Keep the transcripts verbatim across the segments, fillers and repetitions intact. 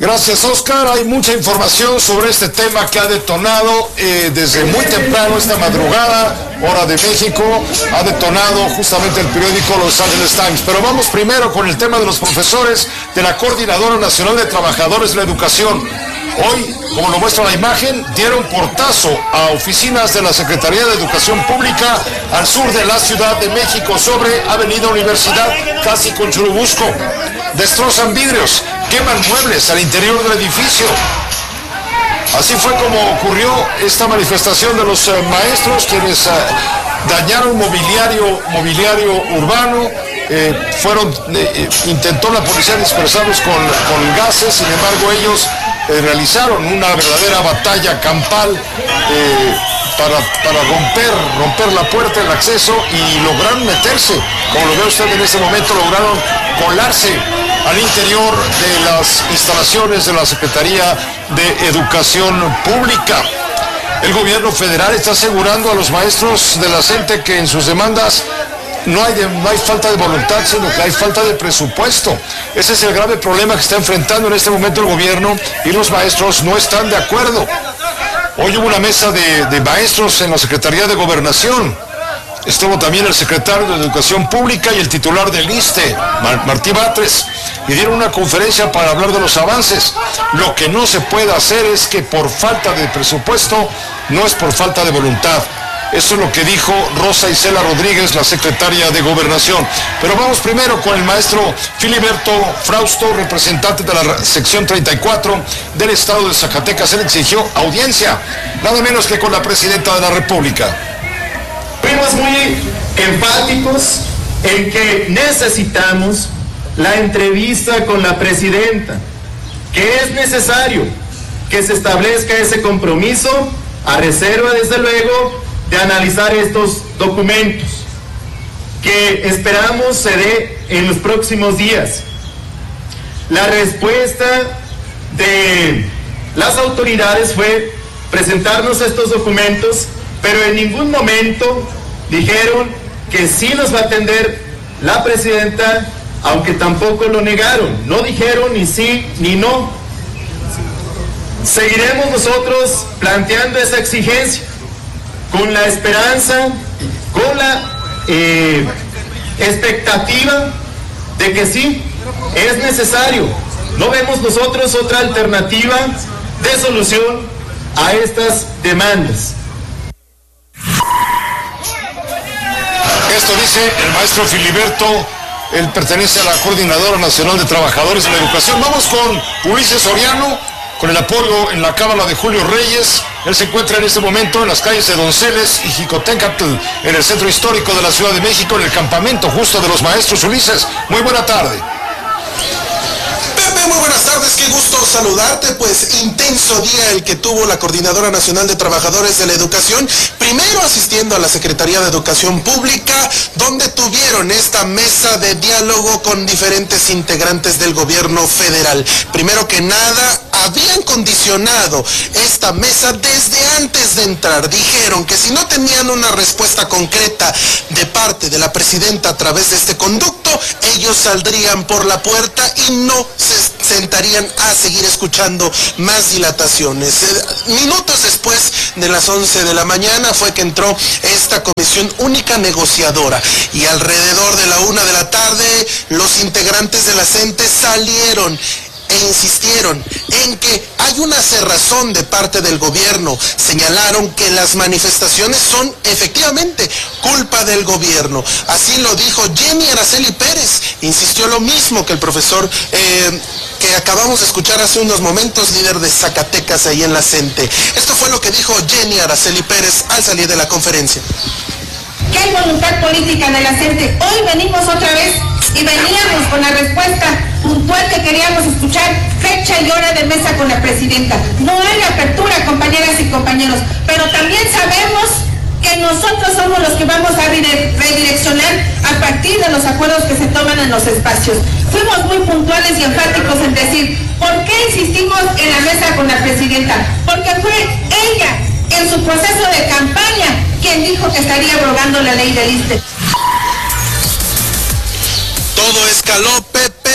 Gracias, Oscar. Hay mucha información sobre este tema que ha detonado eh, desde muy temprano esta madrugada, hora de México, ha detonado justamente el periódico Los Angeles Times. Pero vamos primero con el tema de los profesores de la Coordinadora Nacional de Trabajadores de la Educación. Hoy, como lo muestra la imagen, dieron portazo a oficinas de la Secretaría de Educación Pública al sur de la Ciudad de México, sobre Avenida Universidad, casi con Churubusco. Destrozan vidrios, queman muebles al interior del edificio. Así fue como ocurrió esta manifestación de los eh, maestros, quienes eh, dañaron mobiliario, mobiliario urbano. Eh, fueron, eh, intentó la policía dispersarlos con, con gases, sin embargo ellos eh, realizaron una verdadera batalla campal eh, para, para romper, romper la puerta, el acceso, y lograron meterse, como lo ve usted en este momento, lograron colarse al interior de las instalaciones de la Secretaría de Educación Pública. El gobierno federal está asegurando a los maestros de la CENTE que en sus demandas no hay, de, no hay falta de voluntad, sino que hay falta de presupuesto. Ese es el grave problema que está enfrentando en este momento el gobierno, y los maestros no están de acuerdo. Hoy hubo una mesa de, de maestros en la Secretaría de Gobernación. Estuvo también el secretario de Educación Pública y el titular del ISSSTE, Mar- Martí Batres, y dieron una conferencia para hablar de los avances. Lo que no se puede hacer es que por falta de presupuesto, no es por falta de voluntad. Eso es lo que dijo Rosa Isela Rodríguez, la secretaria de Gobernación. Pero vamos primero con el maestro Filiberto Frausto, representante de la sección treinta y cuatro del estado de Zacatecas. Él exigió audiencia, nada menos que con la presidenta de la República. Fuimos muy enfáticos en que necesitamos la entrevista con la presidenta, que es necesario que se establezca ese compromiso, a reserva, desde luego, de analizar estos documentos, que esperamos se dé en los próximos días. La respuesta de las autoridades fue presentarnos estos documentos, pero en ningún momento dijeron que sí nos va a atender la presidenta, aunque tampoco lo negaron. No dijeron ni sí ni no. Seguiremos nosotros planteando esa exigencia, con la esperanza, con la eh, expectativa de que sí, es necesario. No vemos nosotros otra alternativa de solución a estas demandas. Esto dice el maestro Filiberto. Él pertenece a la Coordinadora Nacional de Trabajadores de la Educación. Vamos con Ulises Soriano, con el apoyo en la Cámara de Julio Reyes. Él se encuentra en este momento en las calles de Donceles y Jicotencatl, en el centro histórico de la Ciudad de México, en el campamento justo de los maestros. Ulises, muy buena tarde. Pepe, muy buenas tardes, qué gusto saludarte. Pues intenso día el que tuvo la Coordinadora Nacional de Trabajadores de la Educación, primero asistiendo a la Secretaría de Educación Pública, donde tuvieron esta mesa de diálogo con diferentes integrantes del gobierno federal. Primero que nada, habían condicionado esta mesa desde antes de entrar. Dijeron que si no tenían una respuesta concreta de parte de la presidenta a través de este conducto, ellos saldrían por la puerta y no se sentarían a seguir escuchando más dilataciones. Minutos después de las once de la mañana fue que entró esta comisión única negociadora, y alrededor de la una de la tarde los integrantes de la CENTE salieron e insistieron en que hay una cerrazón de parte del gobierno. Señalaron que las manifestaciones son efectivamente culpa del gobierno. Así lo dijo Jenny Araceli Pérez. Insistió lo mismo que el profesor eh, que acabamos de escuchar hace unos momentos, líder de Zacatecas ahí en la CENTE. Esto fue lo que dijo Jenny Araceli Pérez al salir de la conferencia. Que hay voluntad política de la CENTE. Hoy venimos otra vez y veníamos con la respuesta puntual que queríamos escuchar, fecha y hora de mesa con la presidenta. No hay apertura, compañeras y compañeros, pero también sabemos que nosotros somos los que vamos a redireccionar a partir de los acuerdos que se toman en los espacios. Fuimos muy puntuales y enfáticos en decir, ¿por qué insistimos en la mesa con la presidenta? Porque fue ella, en su proceso de campaña, quien dijo que estaría abrogando la ley del ISSSTE. Todo escaló, Pepe,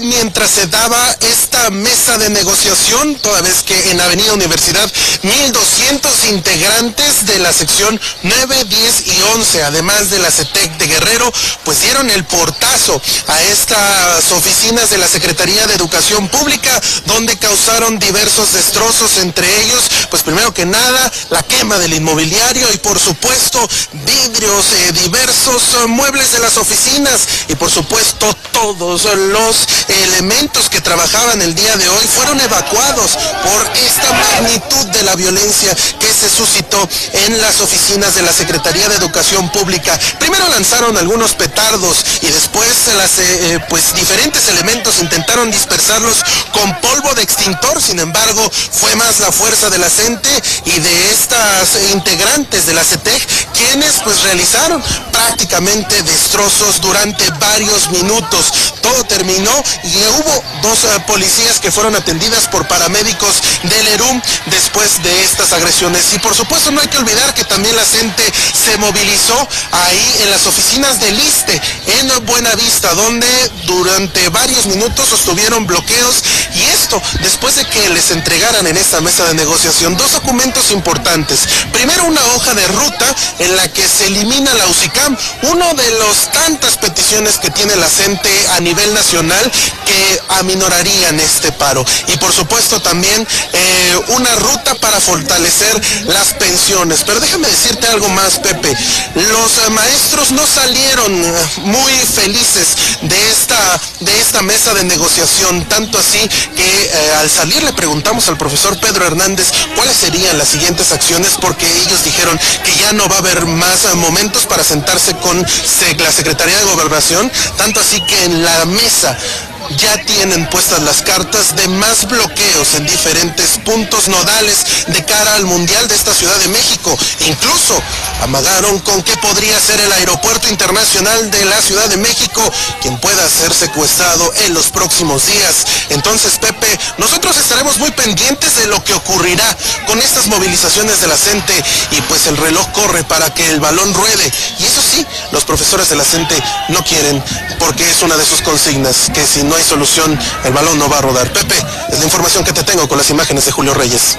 mientras se daba esta mesa de negociación, toda vez que en Avenida Universidad mil doscientos integrantes de la sección nueve, diez y once, además de la CETEC de Guerrero, pues dieron el portazo a estas oficinas de la Secretaría de Educación Pública, donde causaron diversos destrozos, entre ellos, pues primero que nada, la quema del inmobiliario y por supuesto vidrios, eh, diversos eh, muebles de las oficinas y por supuesto todos los elementos que trabajaban el día de hoy fueron evacuados por esta magnitud de la violencia que se suscitó en las oficinas de la Secretaría de Educación Pública. Primero lanzaron algunos petardos y después las eh, pues diferentes elementos intentaron dispersarlos con polvo de extintor. Sin embargo, fue más la fuerza de la gente y de estas integrantes de la CETEC quienes pues realizaron prácticamente destrozos durante varios minutos. Todo terminó y hubo dos uh, policías que fueron atendidas por paramédicos del E R U M después de estas agresiones. Y por supuesto no hay que olvidar que también la gente se movilizó ahí en las oficinas del ISSSTE en Buenavista, donde durante varios minutos sostuvieron bloqueos, y esto después de que les entregaran en esta mesa de negociación dos documentos importantes. Primero, una hoja de ruta en la que se elimina la UCICAM, uno de los tantas peticiones que tiene la gente a nivel nacional que aminorarían este paro. Y por supuesto también eh, una ruta para fortalecer las pensiones. Pero déjame decirte algo más, Pepe. Los eh, maestros no salieron eh, muy felices de esta, de esta mesa de negociación, tanto así que eh, al salir le preguntamos al profesor Pedro Hernández cuáles serían las siguientes acciones, porque ellos dijeron que ya no va a haber más eh, momentos para sentarse con se, la Secretaría de Gobernación, tanto así que en la mesa ya tienen puestas las cartas de más bloqueos en diferentes puntos nodales de cara al Mundial de esta Ciudad de México. Incluso amagaron con que podría ser el Aeropuerto Internacional de la Ciudad de México quien pueda ser secuestrado en los próximos días. Entonces, Pepe, nosotros estaremos muy pendientes de lo que ocurrirá con estas movilizaciones de la CENTE, y pues el reloj corre para que el balón ruede. Y eso sí, los profesores de la CENTE no quieren, porque es una de sus consignas, que si no hay solución, el balón no va a rodar. Pepe, es la información que te tengo con las imágenes de Julio Reyes.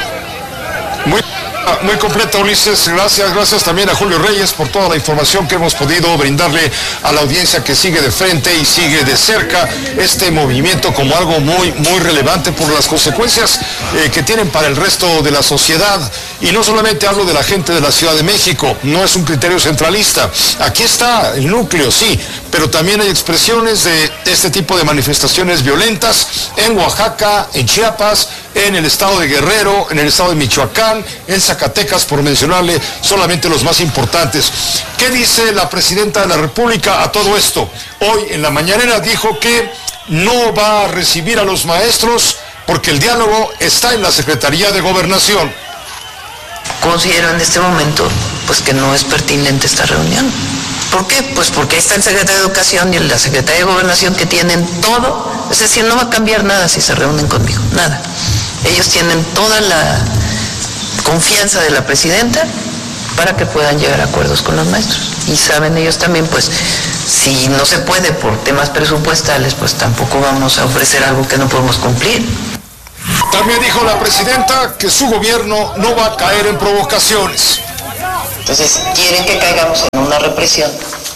Muy, muy completa, Ulises. Gracias, gracias también a Julio Reyes por toda la información que hemos podido brindarle a la audiencia que sigue de frente y sigue de cerca este movimiento como algo muy, muy relevante por las consecuencias eh, que tienen para el resto de la sociedad. Y no solamente hablo de la gente de la Ciudad de México, no es un criterio centralista. Aquí está el núcleo, sí, pero también hay expresiones de este tipo de manifestaciones violentas en Oaxaca, en Chiapas, en el estado de Guerrero, en el estado de Michoacán, en Zacatecas, por mencionarle solamente los más importantes. ¿Qué dice la presidenta de la República a todo esto? Hoy en la mañanera dijo que no va a recibir a los maestros porque el diálogo está en la Secretaría de Gobernación. Considero en este momento pues que no es pertinente esta reunión. ¿Por qué? Pues porque ahí está el secretario de Educación y la Secretaría de Gobernación, que tienen todo, es decir, no va a cambiar nada si se reúnen conmigo, nada. Ellos tienen toda la confianza de la presidenta para que puedan llegar a acuerdos con los maestros. Y saben ellos también, pues, si no se puede por temas presupuestales, pues tampoco vamos a ofrecer algo que no podemos cumplir. También dijo la presidenta que su gobierno no va a caer en provocaciones. Entonces, quieren que caigamos en una represión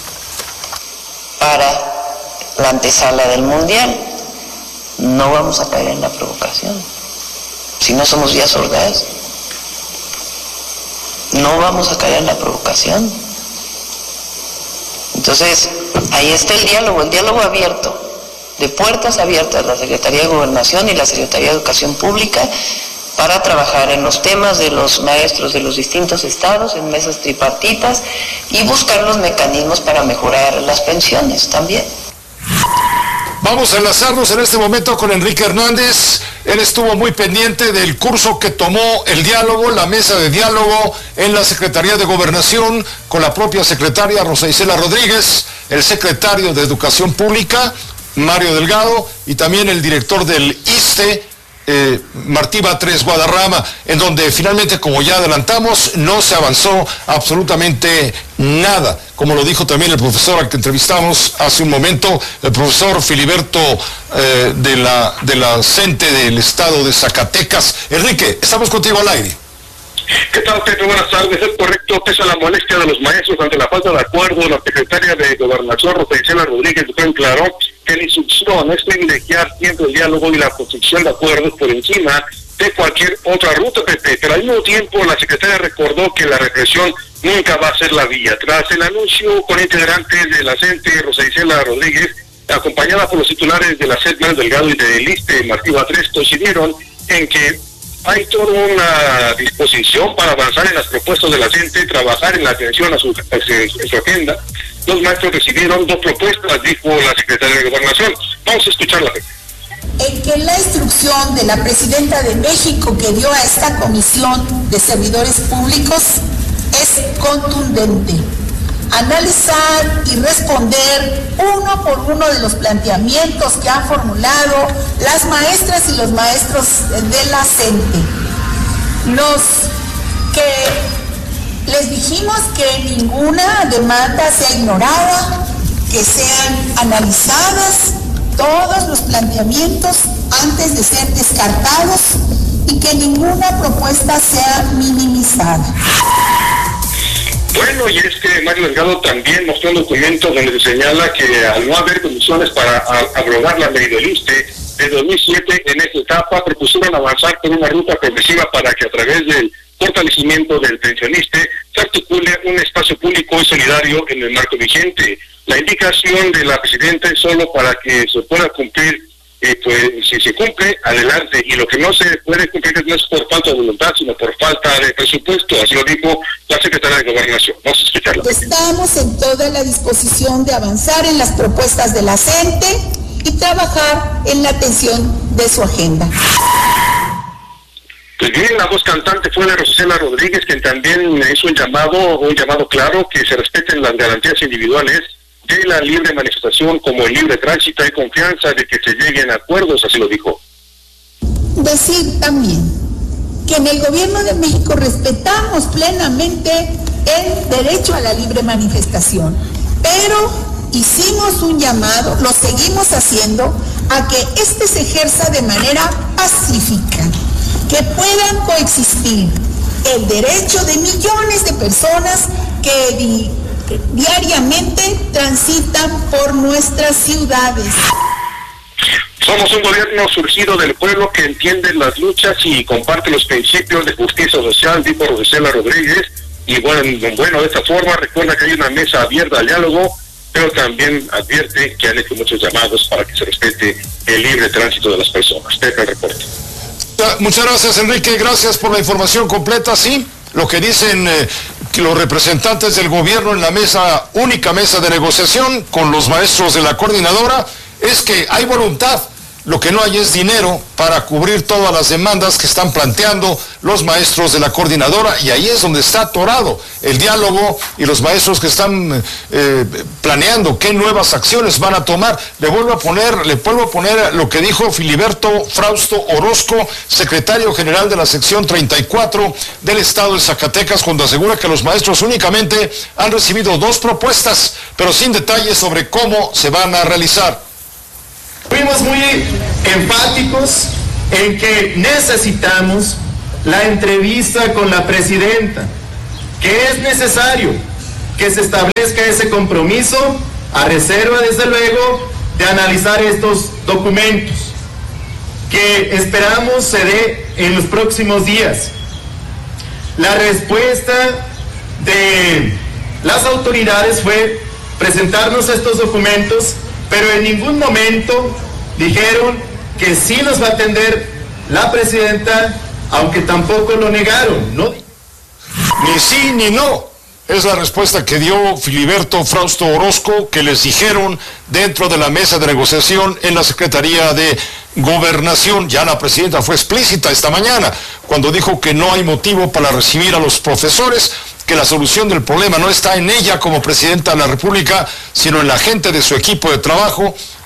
para la antesala del Mundial. No vamos a caer en la provocación. Si no somos vías sordas, no vamos a caer en la provocación. Entonces, ahí está el diálogo, el diálogo abierto, de puertas abiertas, la Secretaría de Gobernación y la Secretaría de Educación Pública, para trabajar en los temas de los maestros de los distintos estados, en mesas tripartitas, y buscar los mecanismos para mejorar las pensiones también. Vamos a enlazarnos en este momento con Enrique Hernández. Él estuvo muy pendiente del curso que tomó el diálogo, la mesa de diálogo en la Secretaría de Gobernación, con la propia secretaria Rosa Isela Rodríguez, el secretario de Educación Pública, Mario Delgado, y también el director del ISSSTE, eh, Martí Batres Guadarrama, en donde finalmente, como ya adelantamos, no se avanzó absolutamente nada, como lo dijo también el profesor al que entrevistamos hace un momento, el profesor Filiberto eh, de la de la CENTE del estado de Zacatecas. Enrique, estamos contigo al aire. ¿Qué tal, Pedro? Buenas tardes. Es correcto, pese a la molestia de los maestros ante la falta de acuerdo, la secretaria de Gobernación, Rosa Isela Rodríguez, dejó en claro que la instrucción es privilegiar siempre el diálogo y la construcción de acuerdos por encima de cualquier otra ruta, Pepe. Pero al mismo tiempo, la secretaria recordó que la represión nunca va a ser la vía. Tras el anuncio con integrantes de la CENTE, Rosa Isela Rodríguez, acompañada por los titulares de la C E D, Manuel Delgado, y del ISSSTE, Martí Batres, coincidieron en que hay toda una disposición para avanzar en las propuestas de la CENTE, trabajar en la atención a su, a su agenda. Los maestros recibieron dos propuestas, dijo la secretaria de Gobernación. Vamos a escucharla. En que la instrucción de la presidenta de México que dio a esta comisión de servidores públicos es contundente. Analizar y responder uno por uno de los planteamientos que han formulado las maestras y los maestros de la CENTE. Los que les dijimos que ninguna demanda sea ignorada, que sean analizadas todos los planteamientos antes de ser descartados y que ninguna propuesta sea minimizada. Bueno, y es que Mario Delgado también mostró un documento donde se señala que al no haber condiciones para a, abrogar la ley del ISSSTE de dos mil siete, en esta etapa propusieron avanzar por una ruta progresiva para que a través del fortalecimiento del pensioniste se articule un espacio público y solidario en el marco vigente. La indicación de la presidenta es solo para que se pueda cumplir. Eh, pues si se cumple, adelante, y lo que no se puede cumplir no es por falta de voluntad, sino por falta de presupuesto, así lo dijo la secretaria de Gobernación. Vamos a escucharla. Estamos en toda la disposición de avanzar en las propuestas de la CENTE y trabajar en la atención de su agenda. Pues bien, la voz cantante fue de Rosa Isela Rodríguez, quien también hizo un llamado, un llamado claro que se respeten las garantías individuales de la libre manifestación como el libre tránsito. Hay confianza de que se lleguen a acuerdos, así lo dijo. Decir también que en el gobierno de México respetamos plenamente el derecho a la libre manifestación, pero hicimos un llamado, lo seguimos haciendo, a que este se ejerza de manera pacífica, que puedan coexistir el derecho de millones de personas que di- diariamente transitan por nuestras ciudades. Somos un gobierno surgido del pueblo que entiende las luchas y comparte los principios de justicia social, dijo Rosa Isela Rodríguez. Y bueno, bueno, de esta forma recuerda que hay una mesa abierta al diálogo, pero también advierte que han hecho muchos llamados para que se respete el libre tránsito de las personas. Pepe, el reporte. Muchas gracias, Enrique, gracias por la información completa. Sí, lo que dicen eh, que los representantes del gobierno en la mesa, única mesa de negociación con los maestros de la coordinadora, es que hay voluntad, lo que no hay es dinero para cubrir todas las demandas que están planteando los maestros de la coordinadora, y ahí es donde está atorado el diálogo y los maestros que están eh, planeando qué nuevas acciones van a tomar. Le vuelvo a poner, le vuelvo a poner lo que dijo Filiberto Frausto Orozco, secretario general de la sección treinta y cuatro del estado de Zacatecas, cuando asegura que los maestros únicamente han recibido dos propuestas, pero sin detalles sobre cómo se van a realizar. Fuimos muy enfáticos en que necesitamos la entrevista con la presidenta, que es necesario que se establezca ese compromiso, a reserva, desde luego, de analizar estos documentos, que esperamos se dé en los próximos días. La respuesta de las autoridades fue presentarnos estos documentos, pero en ningún momento dijeron que sí nos va a atender la presidenta, aunque tampoco lo negaron, ¿no? Ni sí ni no. Es la respuesta que dio Filiberto Frausto Orozco, que les dijeron dentro de la mesa de negociación en la Secretaría de Gobernación. Ya la presidenta fue explícita esta mañana cuando dijo que no hay motivo para recibir a los profesores, que la solución del problema no está en ella como presidenta de la República, sino en la gente de su equipo de trabajo,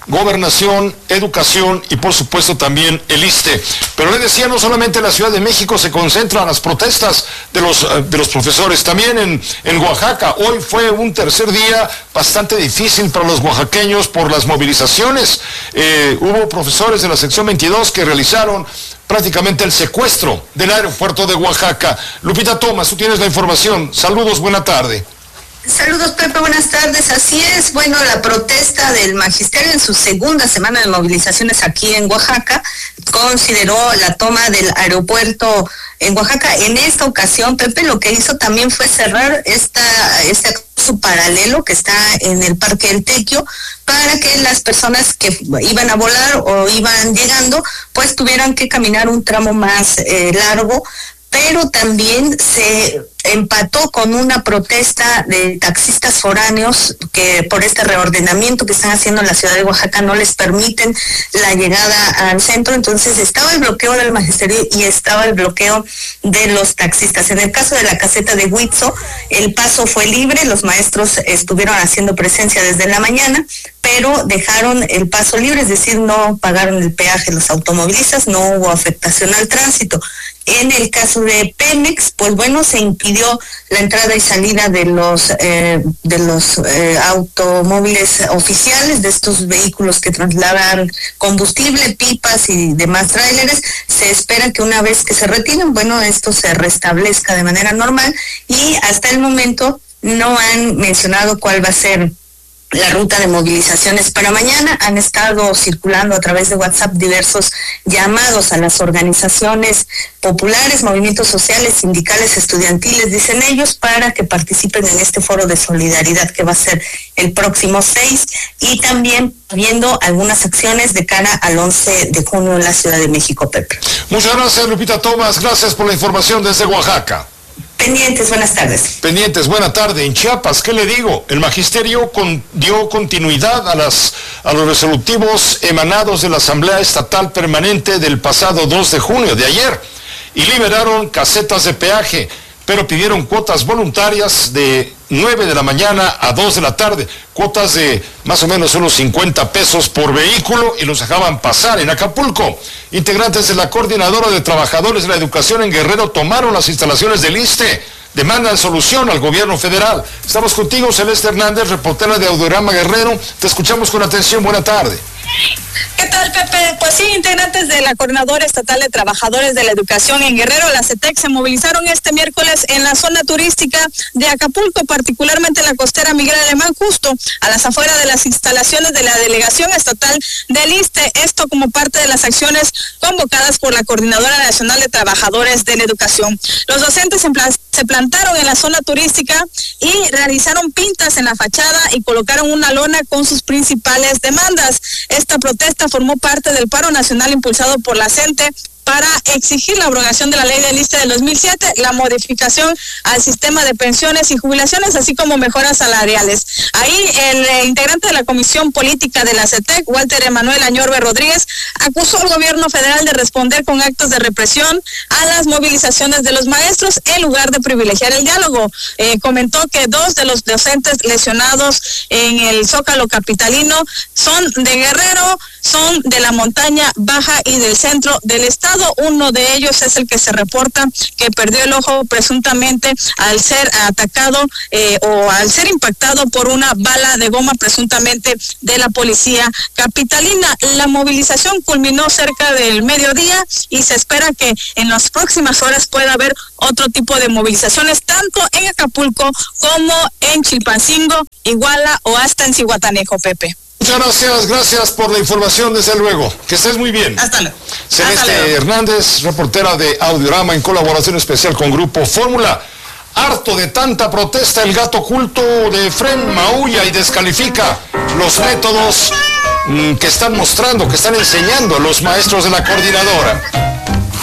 Gobernación, Educación y por supuesto también el ISSSTE. Pero le decía, no solamente en la Ciudad de México se concentran las protestas de los, de los profesores, también en, en Oaxaca. Hoy fue un tercer día bastante difícil para los oaxaqueños por las movilizaciones. Eh, hubo profesores de la sección veintidós que realizaron prácticamente el secuestro del aeropuerto de Oaxaca. Lupita Thomas, tú tienes la información. Saludos, buena tarde. Saludos, Pepe, buenas tardes. Así es, bueno, la protesta del magisterio en su segunda semana de movilizaciones aquí en Oaxaca consideró la toma del aeropuerto en Oaxaca. En esta ocasión, Pepe, lo que hizo también fue cerrar esta, este acceso paralelo que está en el Parque El Tequio para que las personas que iban a volar o iban llegando, pues tuvieran que caminar un tramo más eh, largo, pero también se empató con una protesta de taxistas foráneos que por este reordenamiento que están haciendo en la ciudad de Oaxaca no les permiten la llegada al centro. Entonces estaba el bloqueo del magisterio y estaba el bloqueo de los taxistas. En el caso de la caseta de Huitzo, el paso fue libre, los maestros estuvieron haciendo presencia desde la mañana, pero dejaron el paso libre, es decir, no pagaron el peaje los automovilistas, no hubo afectación al tránsito. En el caso de Pemex, pues bueno, se impidió la entrada y salida de los eh, de los eh, automóviles oficiales, de estos vehículos que trasladan combustible, pipas y demás tráileres. Se espera que una vez que se retiren, bueno, esto se restablezca de manera normal y hasta el momento no han mencionado cuál va a ser la ruta de movilizaciones para mañana. Han estado circulando a través de WhatsApp diversos llamados a las organizaciones populares, movimientos sociales, sindicales, estudiantiles, dicen ellos, para que participen en este foro de solidaridad que va a ser el próximo seis, y también viendo algunas acciones de cara al once de junio en la Ciudad de México, Pepe. Muchas gracias, Lupita Thomas, gracias por la información desde Oaxaca. Pendientes, buenas tardes. Pendientes, buena tarde. En Chiapas, ¿qué le digo? El magisterio con, dio continuidad a, las, a los resolutivos emanados de la Asamblea Estatal Permanente del pasado dos de junio, de ayer, y liberaron casetas de peaje, pero pidieron cuotas voluntarias de nueve de la mañana a dos de la tarde, cuotas de más o menos unos cincuenta pesos por vehículo, y los dejaban pasar. En Acapulco, integrantes de la Coordinadora de Trabajadores de la Educación en Guerrero tomaron las instalaciones del ISSSTE, demandan solución al gobierno federal. Estamos contigo, Celeste Hernández, reportera de Audiorama Guerrero, te escuchamos con atención, buena tarde. ¿Qué tal, Pepe? Pues sí, integrantes de la Coordinadora Estatal de Trabajadores de la Educación en Guerrero, la CETEC, se movilizaron este miércoles en la zona turística de Acapulco, particularmente en la costera Miguel Alemán, justo a las afueras de las instalaciones de la Delegación Estatal del ISSSTE, esto como parte de las acciones convocadas por la Coordinadora Nacional de Trabajadores de la Educación. Los docentes se plantaron en la zona turística y realizaron pintas en la fachada y colocaron una lona con sus principales demandas. Esta protesta formó parte del paro nacional impulsado por la CENTE para exigir la abrogación de la ley del ISSSTE del dos mil siete, la modificación al sistema de pensiones y jubilaciones, así como mejoras salariales. Ahí el eh, integrante de la Comisión Política de la CETEC, Walter Emanuel Añorbe Rodríguez, acusó al gobierno federal de responder con actos de represión a las movilizaciones de los maestros en lugar de privilegiar el diálogo. Eh, comentó que dos de los docentes lesionados en el Zócalo capitalino son de Guerrero, son de la montaña baja y del centro del estado. Uno de ellos es el que se reporta que perdió el ojo presuntamente al ser atacado eh, o al ser impactado por una bala de goma presuntamente de la policía capitalina. La movilización culminó cerca del mediodía y se espera que en las próximas horas pueda haber otro tipo de movilizaciones, tanto en Acapulco como en Chilpancingo, Iguala o hasta en Zihuatanejo, Pepe. Muchas gracias, gracias por la información, desde luego. Que estés muy bien. Hasta luego. Celeste Hasta luego. Hernández, reportera de Audiorama en colaboración especial con Grupo Fórmula. Harto de tanta protesta, el gato oculto de Efrén maulla y descalifica los métodos mmm, que están mostrando, que están enseñando los maestros de la coordinadora.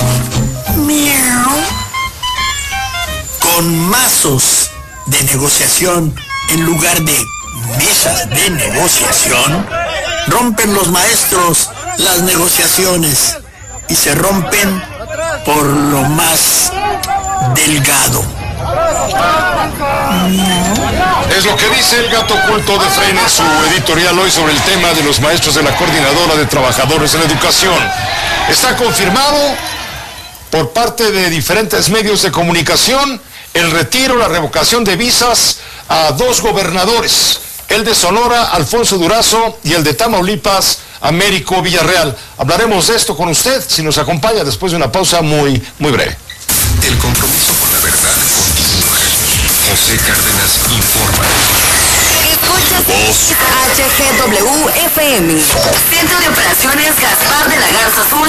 Miau. Con mazos de negociación en lugar de mesas de negociación, rompen los maestros las negociaciones y se rompen por lo más delgado. Es lo que dice el gato oculto de Freire en su editorial hoy sobre el tema de los maestros de la Coordinadora de Trabajadores de la Educación. Está confirmado por parte de diferentes medios de comunicación el retiro, la revocación de visas a dos gobernadores, el de Sonora, Alfonso Durazo, y el de Tamaulipas, Américo Villarreal. Hablaremos de esto con usted si nos acompaña después de una pausa muy, muy breve. El compromiso con la verdad continúa. José Cárdenas informa. Escuchas H G W F M. Centro de Operaciones Gaspar de la Garza Azul.